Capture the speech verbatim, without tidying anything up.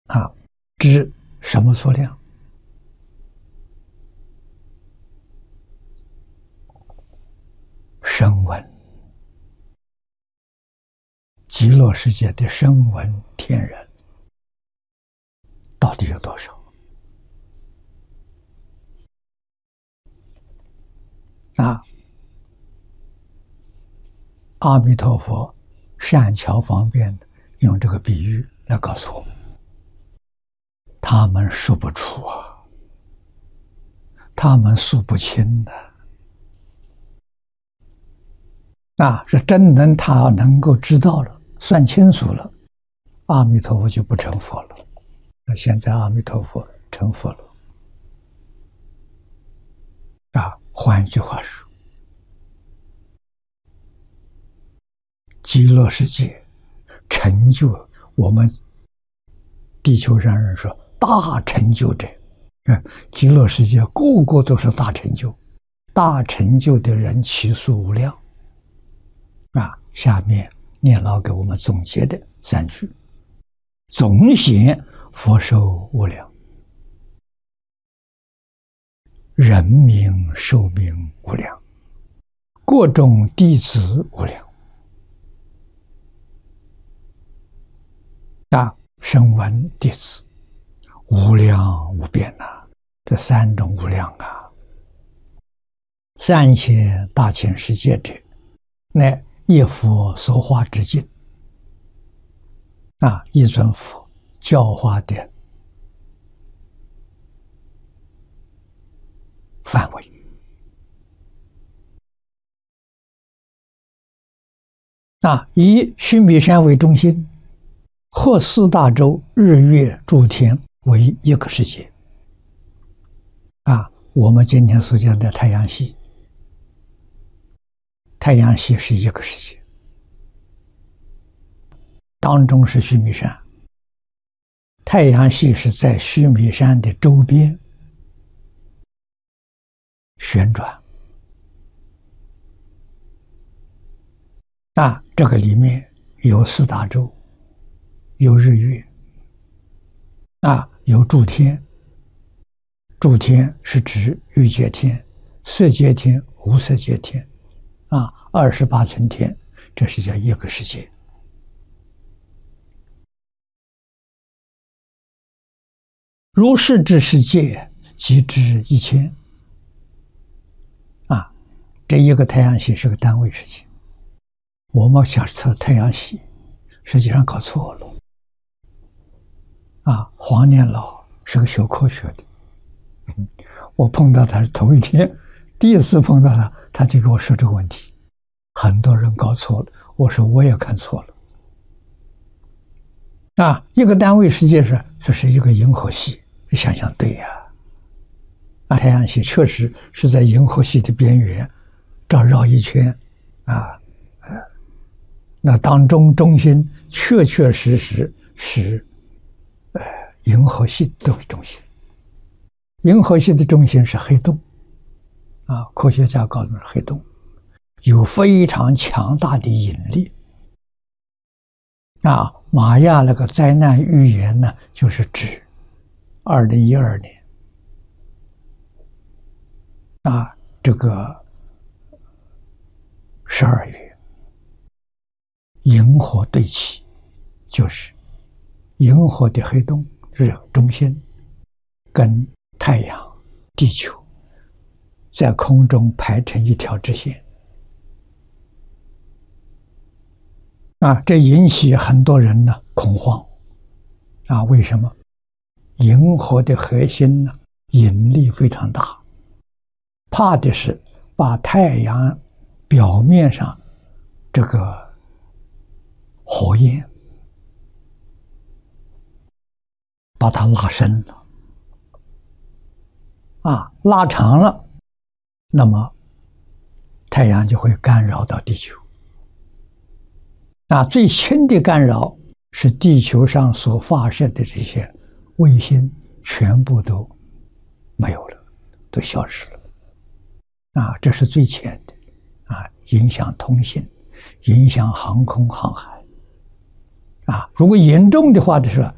啊，知什么数量？声闻，极乐世界的声闻天人到底有多少？啊，阿弥陀佛善巧方便的用这个比喻来告诉我们，他们说不出啊，他们数不清的。啊，是真能他能够知道了，算清楚了，阿弥陀佛就不成佛了。那现在阿弥陀佛成佛了。啊，换一句话说，极乐世界成就我们地球上人说大成就者，极乐世界个个都是大成就，大成就的人其数无量。啊，下面念老给我们总结的三句：总显佛寿无量，人民寿命无量，各种弟子无量。啊，声闻弟子无量无边呐、啊，这三种无量啊！三千大千世界者，乃一佛所化之境啊，一尊佛教化的范围啊，以须弥山为中心，和四大洲、日月诸天为一个世界啊。我们今天所讲的太阳系，太阳系是一个世界，当中是须弥山，太阳系是在须弥山的周边旋转啊，这个里面有四大洲，有日月啊，有诸天，诸天是指欲界天、色界天、无色界天啊，二十八层天，这是叫一个世界。如是之世界，即知一千。啊，这一个太阳系是个单位世界。我们想测太阳系，实际上搞错了。啊，黄念老是个学科学的，嗯，我碰到他是头一天，第一次碰到他，他就跟我说这个问题。很多人搞错了，我说我也看错了。啊，一个单位世界是这是一个银河系，想想对呀、啊。啊，太阳系确实是在银河系的边缘，这绕一圈，啊，呃，那当中中心确确实实是，呃，银河系的中心。银河系的中心是黑洞，啊，科学家告诉是黑洞，有非常强大的引力。啊，玛雅那个灾难预言呢，就是指二零一二年，啊，这个十二月，银河对齐，就是银河的黑洞是中心，跟太阳、地球在空中排成一条直线。啊，这引起很多人呢恐慌。啊，为什么？银河的核心呢，引力非常大，怕的是把太阳表面上这个火焰把它拉伸了，啊，拉长了，那么太阳就会干扰到地球。啊，最轻的干扰是地球上所发射的这些卫星全部都没有了，都消失了。啊，这是最浅的，啊，影响通信，影响航空航海。啊，如果严重的话的时候，